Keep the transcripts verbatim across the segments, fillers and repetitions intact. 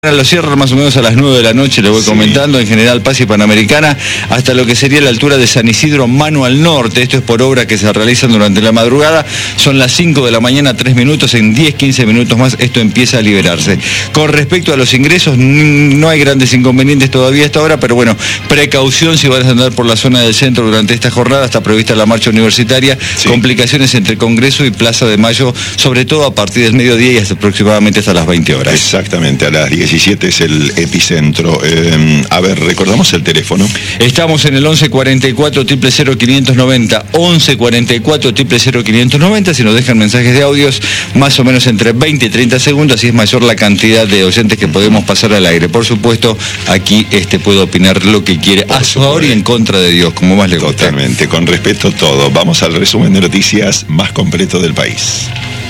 Lo cierran más o menos a las nueve de la noche, le voy sí. comentando, en General Paz y Panamericana, hasta lo que sería la altura de San Isidro, mano al norte. Esto es por obra que se realizan durante la madrugada. Son las cinco de la mañana, tres minutos, en diez, quince minutos más esto empieza a liberarse. Con respecto a los ingresos, no hay grandes inconvenientes todavía a esta hora, pero bueno, precaución si van a andar por la zona del centro durante esta jornada. Está prevista la marcha universitaria, sí. complicaciones entre Congreso y Plaza de Mayo, sobre todo a partir del mediodía y hasta aproximadamente hasta las veinte horas. Exactamente, a las diecisiete es el epicentro. Eh, a ver, recordamos el teléfono. Estamos en el once cuarenta y cuatro, cero cero cero, quinientos noventa, once cuarenta y cuatro, cero cero cero, quinientos noventa. Si nos dejan mensajes de audios, más o menos entre veinte y treinta segundos, así es mayor la cantidad de oyentes que podemos pasar al aire. Por supuesto, aquí este puede opinar lo que quiere, a su favor y en contra de Dios, como más le gusta. Totalmente, con respeto todo. Vamos al resumen de noticias más completo del país.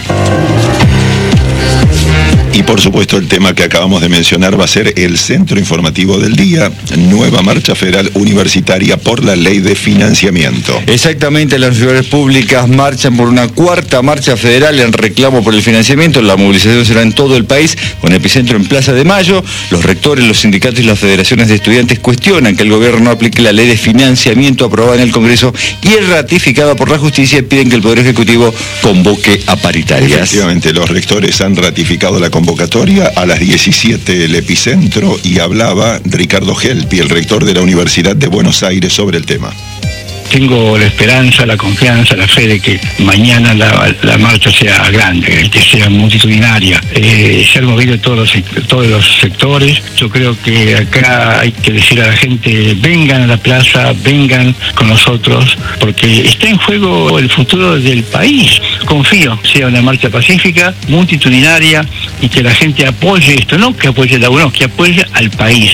Y por supuesto el tema que acabamos de mencionar va a ser el centro informativo del día, nueva marcha federal universitaria por la ley de financiamiento. Exactamente, las universidades públicas marchan por una cuarta marcha federal en reclamo por el financiamiento. La movilización será en todo el país, con epicentro en Plaza de Mayo. Los rectores, los sindicatos y las federaciones de estudiantes cuestionan que el gobierno no aplique la ley de financiamiento aprobada en el Congreso y ratificada por la justicia, y piden que el Poder Ejecutivo convoque a paritarias. Efectivamente, los rectores han ratificado la convocatoria a las diecisiete el epicentro, y hablaba Ricardo Gelpi, el rector de la Universidad de Buenos Aires, sobre el tema. Tengo la esperanza, la confianza, la fe de que mañana la, la marcha sea grande, que sea multitudinaria. Eh, se han movido todos los, todos los sectores. Yo creo que acá hay que decir a la gente, vengan a la plaza, vengan con nosotros, porque está en juego el futuro del país. Confío, sea una marcha pacífica, multitudinaria, y que la gente apoye esto, no que apoye a uno, que apoye al país.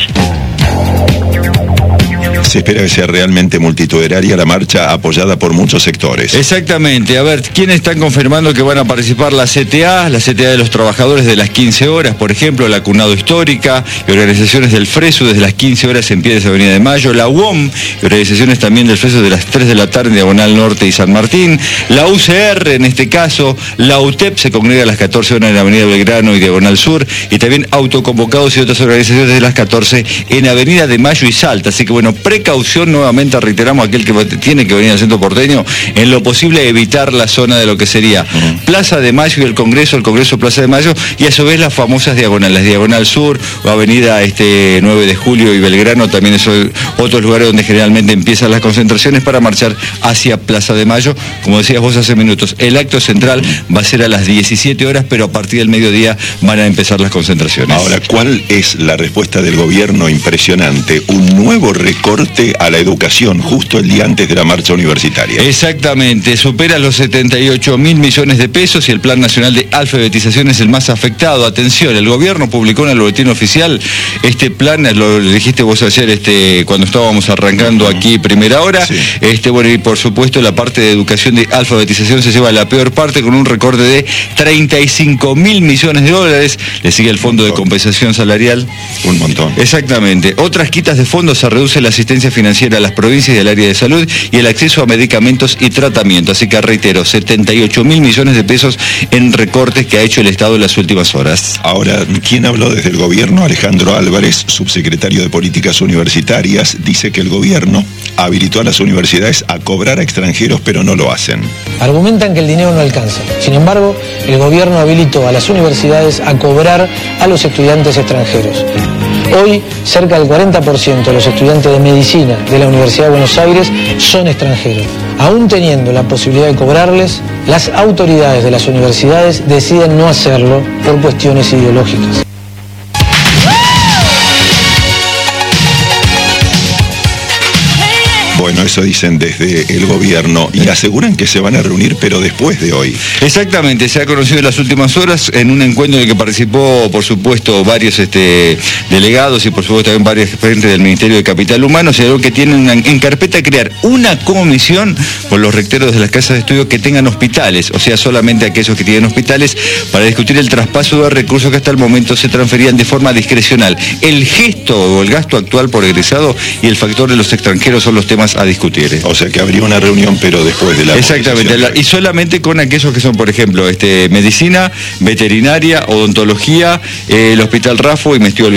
Se espera que sea realmente multitudinaria la marcha, apoyada por muchos sectores. Exactamente. A ver, ¿quiénes están confirmando que van a participar? La C T A, la C T A de los trabajadores de las quince horas, por ejemplo, la CUNADO Histórica, y organizaciones del FRESU desde las quince horas en pie de Avenida de Mayo, la U O M, y organizaciones también del FRESU de las tres de la tarde en Diagonal Norte y San Martín, la U C R en este caso, la U T E P se congrega a las catorce horas en la Avenida Belgrano y Diagonal Sur, y también autoconvocados y otras organizaciones de las catorce en Avenida de Mayo y Salta. Así que bueno, precaución, nuevamente reiteramos, aquel que tiene que venir al centro porteño, en lo posible evitar la zona de lo que sería uh-huh. Plaza de Mayo y el Congreso, el Congreso Plaza de Mayo, y a su vez las famosas diagonales, Diagonal Sur o Avenida este nueve de julio y Belgrano, también son otros lugares donde generalmente empiezan las concentraciones para marchar hacia Plaza de Mayo. Como decías vos hace minutos, el acto central va a ser a las diecisiete horas, pero a partir del mediodía van a empezar las concentraciones. Ahora, ¿cuál es la respuesta del gobierno? Impresionante, un nuevo recorte a la educación justo el día antes de la marcha universitaria. Exactamente, supera los setenta y ocho mil millones de pesos, y el Plan Nacional de Alfabetización es el más afectado. Atención, el gobierno publicó en el boletín oficial este plan, lo dijiste vos ayer este, cuando estábamos arrancando aquí primera hora, sí. este bueno y por supuesto la parte de educación de alfabetización se lleva la peor parte, con un recorte de treinta y cinco mil millones de dólares. Le sigue el Fondo de Compensación Salarial. Un montón. Exactamente. Otras quitas de fondos: se reduce la asistencia financiera a las provincias y al área de salud, y el acceso a medicamentos y tratamiento. Así que reitero, setenta y ocho mil millones de pesos en recortes que ha hecho el Estado en las últimas horas. Ahora, ¿quién habló desde el gobierno? Alejandro Álvarez, subsecretario de Políticas Universitarias, dice que el gobierno habilitó a las universidades a cobrar a extranjeros, pero no lo hacen. Argumentan que el dinero no alcanza. Sin embargo, el gobierno habilitó a las universidades a cobrar a los estudiantes extranjeros. Hoy, cerca del cuarenta por ciento de los estudiantes de medicina de la Universidad de Buenos Aires son extranjeros. Aún teniendo la posibilidad de cobrarles, las autoridades de las universidades deciden no hacerlo por cuestiones ideológicas. Bueno, eso dicen desde el gobierno, y aseguran que se van a reunir, pero después de hoy. Exactamente, se ha conocido en las últimas horas en un encuentro en el que participó, por supuesto, varios este, delegados y por supuesto también varios gerentes del Ministerio de Capital Humano. Se dijo que tienen una, en carpeta crear una comisión con los rectores de las casas de estudio que tengan hospitales, o sea, solamente aquellos que tienen hospitales, para discutir el traspaso de recursos que hasta el momento se transferían de forma discrecional. El gesto o el gasto actual por egresado y el factor de los extranjeros son los temas a discutir. Gutiérrez. O sea que habría una reunión, pero después de la... Exactamente, la, y solamente con aquellos que son, por ejemplo, este, medicina, veterinaria, odontología, eh, el Hospital Rafo, y me estoy olvidando